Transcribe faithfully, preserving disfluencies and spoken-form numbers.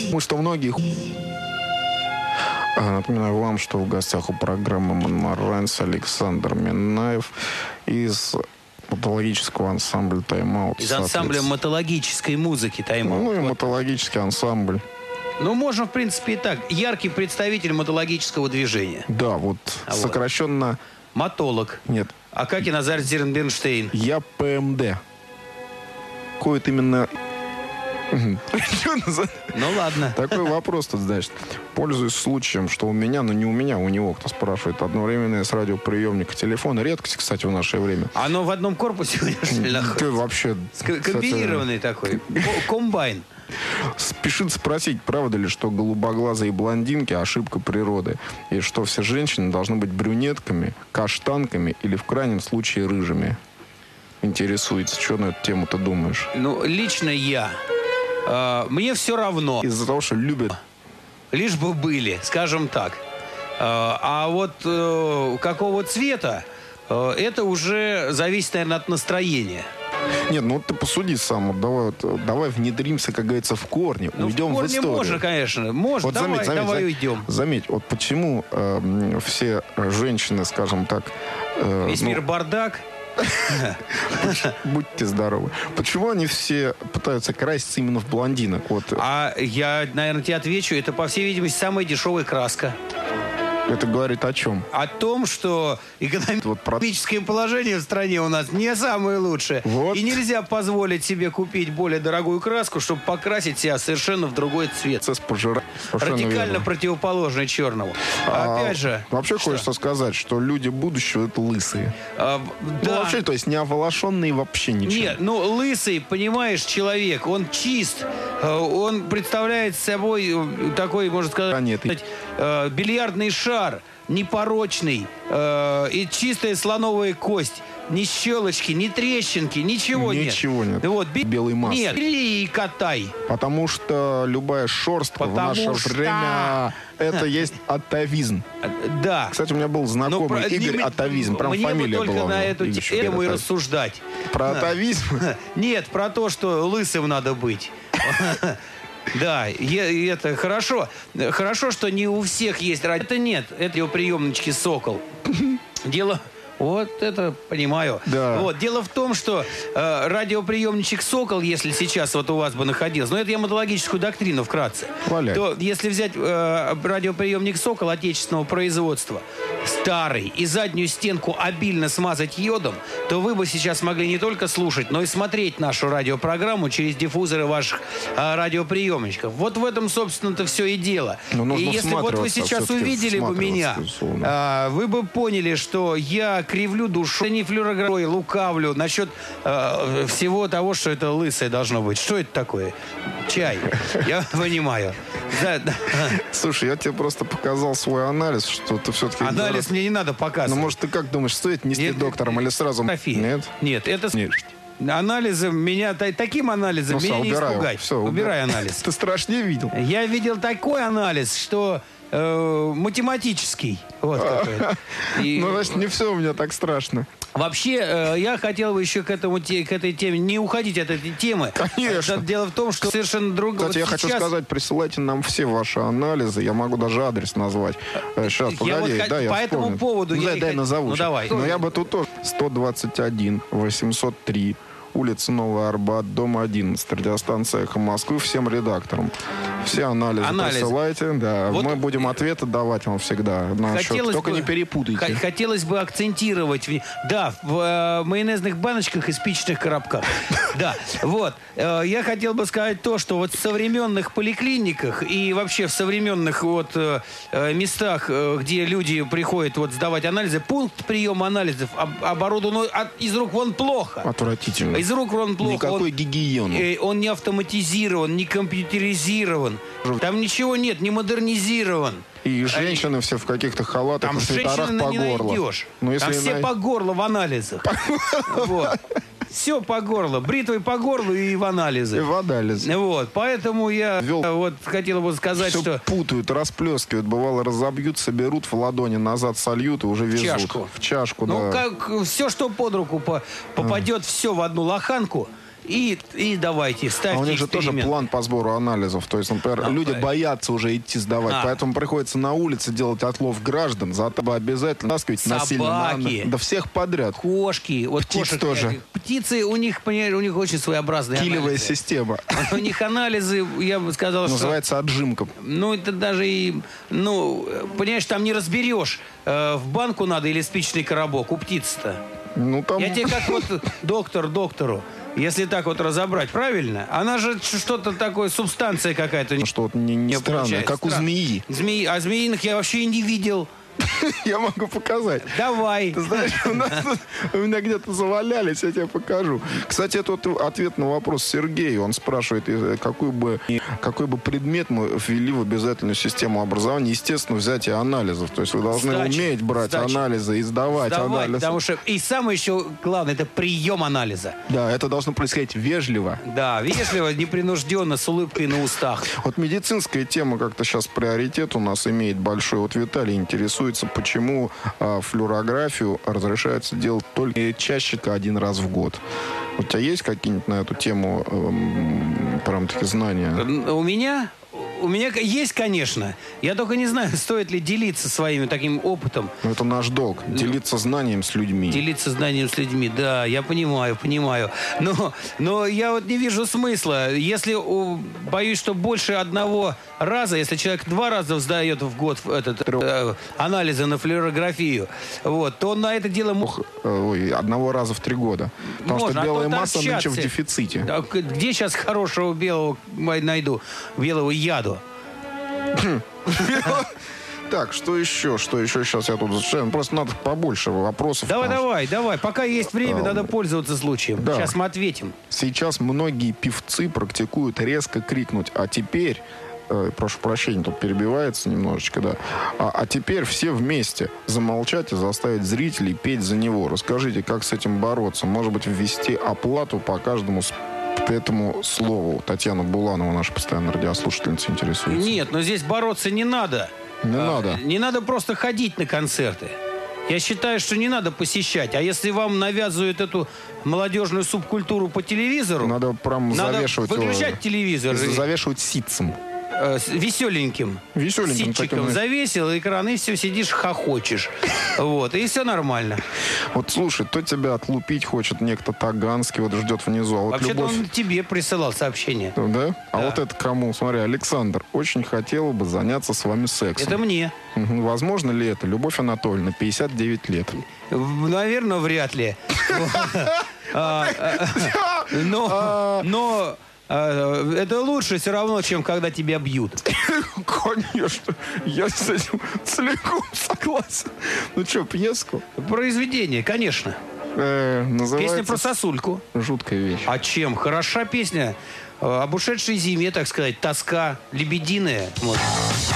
Потому что многие... Напоминаю вам, что в гостях у программы «Монмаранс» Александр Минаев из мотологического ансамбля «Тайм-аут». Из ансамбля мотологической музыки «Тайм-аут». Ну и мотологический ансамбль. Ну, можно, в принципе, и так. Яркий представитель мотологического движения. Да, вот а сокращенно... Вот. Мотолог. Нет. Акакий Назар Зернбернштейн. Я ПМД. Какое-то именно... Ну ладно. Такой вопрос тут, значит. Пользуясь случаем, что у меня, но не у меня, у него, кто спрашивает, одновременно с радиоприемника телефона. Редкость, кстати, в наше время. Оно в одном корпусе находится? Вообще... Комбинированный такой. Комбайн. Спешит спросить, правда ли, что голубоглазые блондинки – ошибка природы, и что все женщины должны быть брюнетками, каштанками или, в крайнем случае, рыжими. Интересуется, что на эту тему ты думаешь? Ну, лично я. Э, мне все равно. Из-за того, что любят. Лишь бы были, скажем так. Э, а вот э, какого цвета, э, это уже зависит, наверное, от настроения. Нет, ну вот ты посуди сам. Вот давай, вот, давай внедримся, как говорится, в корне. Ну, уйдем в корне в историю. можно, конечно. Можно, вот давай, заметь, заметь, давай заметь, уйдем. Заметь, вот почему э, все женщины, скажем так... Э, Весь ну, мир бардак. Будьте здоровы. Почему они все пытаются краситься именно в блондинок? Вот. А я, наверное, тебе отвечу. Это, по всей видимости, самая дешевая краска. Это говорит о чем? О том, что экономическое положение в стране у нас не самое лучшее. Вот. И нельзя позволить себе купить более дорогую краску, чтобы покрасить себя совершенно в другой цвет. Радикально верно. Противоположный черному. А, Опять же... Вообще что? Хочется сказать, что люди будущего — это лысые. А, ну, да. Вообще, то есть не оволошенные вообще ничего. Нет, ну лысый, понимаешь, человек, он чист. Он представляет собой такой, можно сказать, а нет, бильярдный шар, непорочный, э, и чистая слоновая кость. Ни щелочки, ни трещинки, ничего, нет. Ничего нет. Вот, би... Белой массы. Нет, бери и катай. Потому что любая шерстка Потому в наше что... время это есть атовизм. Да. Кстати, у меня был знакомый про... Игорь не... Атовизм. Прям Мне фамилия бы только была. на эту тему и рассуждать. Про атовизм? Нет, про то, что лысым надо быть. Да, и это хорошо. Хорошо, что не у всех есть радио. Это нет, это его приемнички «Сокол». Дело... Вот это понимаю. Да. Вот. Дело в том, что э, радиоприемничек «Сокол», если сейчас вот у вас бы находился, но это я мотологическую доктрину вкратце, Валяй. то если взять э, радиоприемник «Сокол» отечественного производства, старый, и заднюю стенку обильно смазать йодом, то вы бы сейчас могли не только слушать, но и смотреть нашу радиопрограмму через диффузоры ваших э, радиоприемничков. Вот в этом, собственно-то, все и дело. И если вот вы сейчас увидели бы меня, э, вы бы поняли, что я кривлю душу, не флюорографой, лукавлю насчет э, всего того, что это лысое должно быть. Что это такое? Чай. Я понимаю. Да, да. Слушай, я тебе просто показал свой анализ, что ты все-таки... Анализ говоришь... мне не надо показывать. Ну, может, ты как думаешь, стоит нести Нет, доктором или сразу... Нет? Нет, это... Нет. Анализом меня... Таким анализом ну, меня все, не убираю. Испугать. Все, убирай анализ. Ты страшнее видел. Я видел такой анализ, что... Э, математический. Вот И... Ну, значит, не все у меня так страшно. Вообще, э, я хотел бы еще к, этому, к этой теме не уходить от этой темы. Конечно. Дело в том, что совершенно другое. Кстати, вот я сейчас... хочу сказать, присылайте нам все ваши анализы. Я могу даже адрес назвать. Сейчас, я погоди. Вот, да, по я этому вспомню. поводу... Ну, я дай, дай хот... назову. Ну, давай. Но я бы тут тоже... сто двадцать один восемьсот три улица Новый Арбат, дом одиннадцать, радиостанция «Эхо Москвы», всем редакторам. Все анализы, анализы. присылайте. Да. Вот мы будем ответы давать вам всегда. Насчет... Только бы, не перепутайте. Хотелось бы акцентировать. Да, в э, майонезных баночках и спичечных коробках. Да, вот. Э, я хотел бы сказать то, что вот в современных поликлиниках и вообще в современных вот э, местах, э, где люди приходят вот сдавать анализы, пункт приема анализов об, оборудован ну, от, из рук вон плохо. Отвратительно. Из рук вон плохо. Никакой гигиены. Э, он не автоматизирован, не компьютеризирован. Там ничего нет, не модернизирован. И женщины а, все в каких-то халатах и свитерах по горло. Найдешь. Ну, если Там все най... по горло в анализах. Вот. Все по горло. Бритвой по горлу и в анализы. И в анализы. Вот. Поэтому я Вел... вот хотел бы сказать, все что... путают, расплескивают. Бывало, разобьют, соберут в ладони, назад сольют и уже везут. В чашку. В чашку, ну, да. Ну, как все, что под руку по... попадет, а. все в одну лоханку. И, и давайте, ставьте А у них же тоже план по сбору анализов. То есть, например, а, люди правильно. боятся уже идти сдавать. А. Поэтому приходится на улице делать отлов граждан. Зато обязательно таскивать насильно на... Да всех подряд. Кошки. Вот птиц кошек, тоже. Птицы, у них, понимаешь, у них очень своеобразные Килевая анализы. система. У них анализы, я бы сказал, что... Называется отжимка. Ну, это даже и... Ну, понимаешь, там не разберешь, э, в банку надо или спичный коробок. У птиц-то. Ну, там... Я тебе как вот доктор доктору. Если так вот разобрать, правильно? Она же что-то такое, субстанция какая-то. Что-то не, не странное, как у змеи. Змеи. А змеиных я вообще и не видел. Я могу показать. Давай. Ты знаешь, у, нас тут, у меня где-то завалялись, я тебе покажу. Кстати, это вот ответ на вопрос Сергея. Он спрашивает, какой бы, какой бы предмет мы ввели в обязательную систему образования. Естественно, взятие анализов. То есть вы должны Сдача. уметь брать Сдача. анализы и сдавать, сдавать анализы. Потому что и самое еще главное, это прием анализа. Да, это должно происходить вежливо. Да, вежливо, непринужденно, с улыбкой на устах. Вот медицинская тема как-то сейчас приоритет у нас имеет большой. Вот Виталий интересуется, почему а, флюорографию разрешается делать только чаще один раз в год. У тебя есть какие-нибудь на эту тему эм, прям такие знания? У меня? У меня есть, конечно. Я только не знаю, стоит ли делиться своим таким опытом. Но это наш долг. Делиться знанием с людьми. Делиться знанием с людьми, да, я понимаю, понимаю. Но, но я вот не вижу смысла. Если боюсь, что больше одного раза, если человек два раза сдает в год этот, э, анализы на флюорографию, вот, то на это дело... Ох, ой, одного раза в три года. Потому Можно, что белая а масса нынче в дефиците. Где сейчас хорошего белого найду? Белого яду? Так, что еще? Что еще сейчас я тут зачитаю? Просто надо побольше вопросов. Давай, давай, что... давай. Пока есть время, а, надо пользоваться случаем. Да. Сейчас мы ответим. Сейчас многие певцы практикуют резко крикнуть. А теперь... Э, прошу прощения, тут перебивается немножечко, да. А, а теперь все вместе замолчать и заставить зрителей петь за него. Расскажите, как с этим бороться? Может быть, ввести оплату по каждому этому слову? Татьяна Буланова, наша постоянная радиослушательница, интересуется. Нет, но здесь бороться не надо. Не а, надо. Не надо просто ходить на концерты. Я считаю, что не надо посещать. А если вам навязывают эту молодежную субкультуру по телевизору... Надо прям надо завешивать выключать его, телевизор. Завешивать ситцем. Веселеньким. Веселеньким. Ситчиком таким... завесил экран, и все, сидишь, хохочешь. Вот, и все нормально. Вот слушай, то тебя отлупить хочет некто Таганский, вот ждет внизу. А вот Вообще-то Любовь... он тебе присылал сообщение. Да? Да? А вот это кому? Смотри, Александр, очень хотела бы заняться с вами сексом. Это мне. Угу. Возможно ли это? Любовь Анатольевна, пятьдесят девять лет. Наверное, вряд ли. Но... но это лучше все равно, чем когда тебя бьют. Конечно. Я с этим целиком согласен. Ну что, пьеску? Произведение, конечно. Э, песня про сосульку. Жуткая вещь. А чем? Хороша песня. Об ушедшей зиме, так сказать. Тоска. Лебединая. Может.